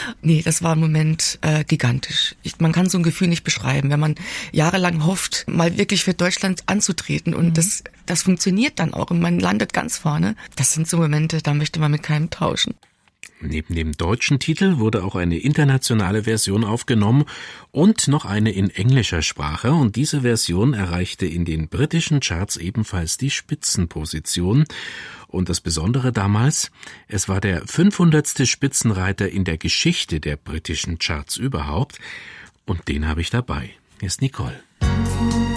Nee, das war im Moment gigantisch. Man kann so ein Gefühl nicht beschreiben, wenn man jahrelang hofft, mal wirklich für Deutschland anzutreten und das funktioniert dann auch und man landet ganz vorne. Das sind so Momente, da möchte man mit keinem tauschen. Neben dem deutschen Titel wurde auch eine internationale Version aufgenommen und noch eine in englischer Sprache. Und diese Version erreichte in den britischen Charts ebenfalls die Spitzenposition. Und das Besondere damals, es war der 500. Spitzenreiter in der Geschichte der britischen Charts überhaupt. Und den habe ich dabei. Hier ist Nicole.